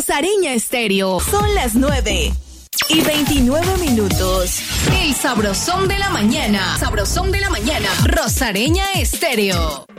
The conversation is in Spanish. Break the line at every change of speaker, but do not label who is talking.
Rosareña Estéreo. Son las 9:29. El sabrosón de la mañana. Sabrosón de la mañana. Rosareña Estéreo.